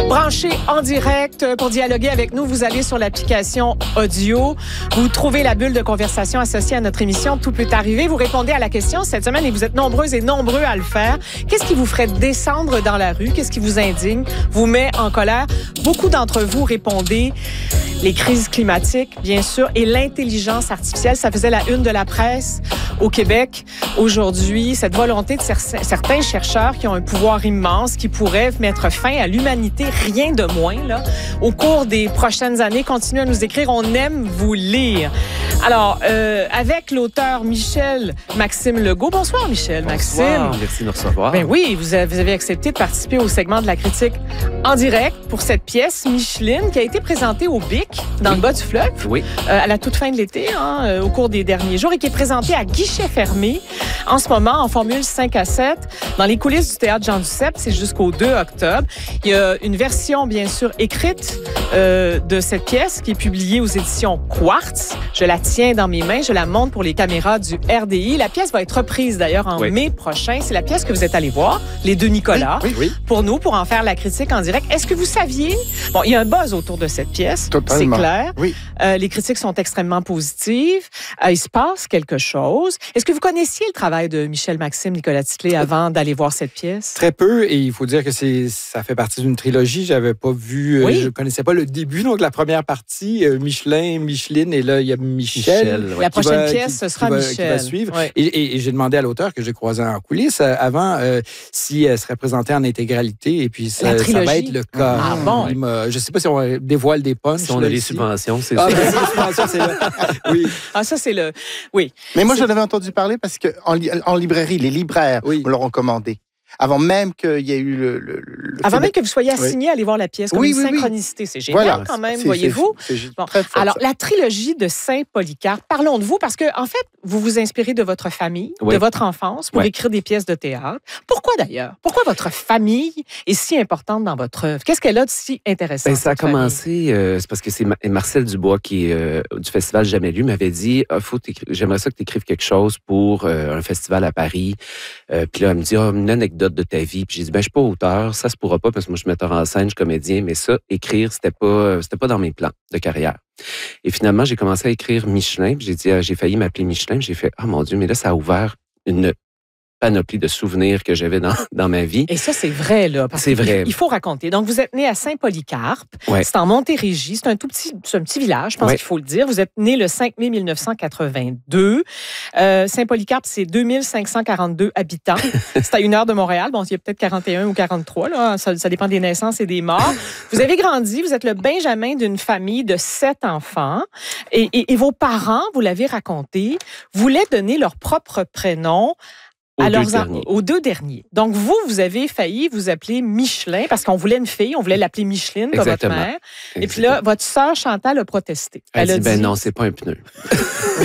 Branchez en direct pour dialoguer avec nous. Vous allez sur l'application audio. Vous trouvez la bulle de conversation associée à notre émission Tout peut arriver. Vous répondez à la question cette semaine et vous êtes nombreuses et nombreux à le faire. Qu'est-ce qui vous ferait descendre dans la rue? Qu'est-ce qui vous indigne? Vous met en colère? Beaucoup d'entre vous répondez les crises climatiques, bien sûr, et l'intelligence artificielle. Ça faisait la une de la presse au Québec aujourd'hui. Cette volonté de certains chercheurs qui ont un pouvoir immense, qui pourraient mettre fin à l'humanité, rien de moins, là. Au cours des prochaines années, continuez à nous écrire. On aime vous lire. Alors, avec l'auteur Michel Maxime Legault. Bonsoir, Michel Maxime. Bonsoir, merci de nous recevoir. Ben oui, vous avez accepté de participer au segment de la critique en direct pour cette pièce Micheline qui a été présentée au BIC dans le bas du fleuve à la toute fin de l'été, au cours des derniers jours, et qui est présentée à guichet fermé en ce moment en formule 5 à 7 dans les coulisses du théâtre Jean Duceppe. C'est jusqu'au 2 octobre. Il y a une version, bien sûr, écrite de cette pièce qui est publiée aux éditions Quartz. Je la tiens dans mes mains, je la montre pour les caméras du RDI. La pièce va être reprise d'ailleurs en mai prochain. C'est la pièce que vous êtes allés voir, les deux Nicolas, pour nous, pour en faire la critique en direct. Est-ce que vous saviez... Bon, il y a un buzz autour de cette pièce, c'est clair. Oui. Les critiques sont extrêmement positives. Il se passe quelque chose. Est-ce que vous connaissiez le travail de Michel Maxime, Nicolas Titley, avant d'aller voir cette pièce? Très peu, et il faut dire que ça fait partie d'une trilogie. J'avais pas vu, je connaissais pas le début, donc la première partie, Michelin, Micheline, et là, il y a Michel. La prochaine pièce, ce sera Michel. Qui va suivre. Et j'ai demandé à l'auteur, que j'ai croisé en coulisses avant, si elle serait présentée en intégralité, et puis ça va être le cas. Ah bon? Je sais pas si on dévoile des punchs. Si on a les subventions, c'est ça. Les subventions, c'est là. Oui. Ah, ça, c'est le... Oui. Mais moi, j'en avais entendu parler parce qu'en librairie, les libraires me l'ont recommandé. Avant même qu'il y ait eu Avant même que vous soyez assigné à aller voir la pièce, comme une synchronicité. C'est génial quand même, voyez-vous. Bon. Très fort, alors, la trilogie de Saint-Polycarpe, parlons de vous, parce que en fait, vous vous inspirez de votre famille, de votre enfance, pour écrire des pièces de théâtre. Pourquoi d'ailleurs? Pourquoi votre famille est si importante dans votre œuvre? Qu'est-ce qu'elle a de si intéressant? Ça a commencé, c'est parce que c'est Marcel Dubois, qui est du Festival Jamais Lu, m'avait dit j'aimerais ça que tu écrives quelque chose pour un festival à Paris. Puis là, elle me dit une anecdote de ta vie. Puis j'ai dit, je suis pas auteur, ça se pourra pas parce que moi, je suis metteur en scène, je suis comédien, mais ça, écrire, c'était pas dans mes plans de carrière. Et finalement, j'ai commencé à écrire Michelin, puis j'ai dit, j'ai failli m'appeler Michelin, j'ai fait, oh mon Dieu, mais là, ça a ouvert une panoplie de souvenirs que j'avais dans ma vie. Et ça, c'est vrai, là. C'est vrai. Il faut raconter. Donc, vous êtes né à Saint-Polycarpe. C'est en Montérégie. C'est un petit village, je pense qu'il faut le dire. Vous êtes né le 5 mai 1982. Saint-Polycarpe, c'est 2542 habitants. C'est à 1 heure de Montréal. Bon, il y a peut-être 41 ou 43, là. Ça dépend des naissances et des morts. Vous avez grandi. Vous êtes le benjamin d'une famille de 7 enfants. Et vos parents, vous l'avez raconté, voulaient donner leur propre prénom aux deux derniers. Donc, vous avez failli vous appeler Michelin parce qu'on voulait une fille, on voulait l'appeler Micheline comme votre mère. Et puis là, votre sœur Chantal a protesté. Elle a dit, non, c'est pas un pneu.